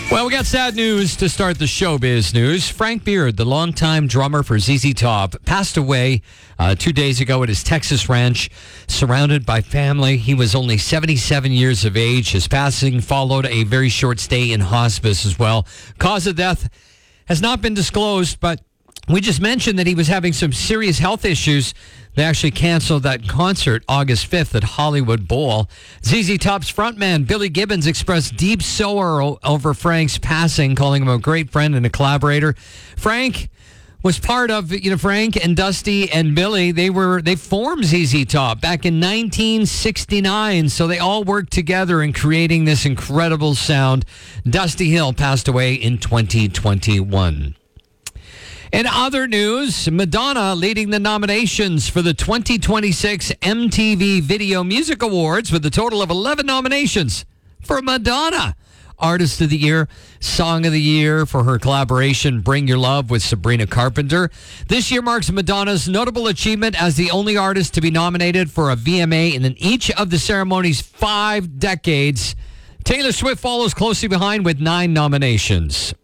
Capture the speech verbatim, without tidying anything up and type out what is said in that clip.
Well, we got sad news to start the showbiz news. Frank Beard, the longtime drummer for Z Z Top, passed away uh, two days ago at his Texas ranch, surrounded by family. He was only seventy-seven years of age. His passing followed a very short stay in hospice as well. Cause of death has not been disclosed, but we just mentioned that he was having some serious health issues. They actually canceled that concert August fifth at Hollywood Bowl. Z Z Top's frontman Billy Gibbons expressed deep sorrow over Frank's passing, calling him a great friend and a collaborator. Frank was part of, you know, Frank and Dusty and Billy, they were they formed Z Z Top back in nineteen sixty-nine, so they all worked together in creating this incredible sound. Dusty Hill passed away in twenty twenty-one. In other news, Madonna leading the nominations for the twenty twenty-six M T V Video Music Awards with a total of eleven nominations for Madonna. Artist of the Year, Song of the Year for her collaboration Bring Your Love with Sabrina Carpenter. This year marks Madonna's notable achievement as the only artist to be nominated for a V M A in each of the ceremony's five decades. Taylor Swift follows closely behind with nine nominations.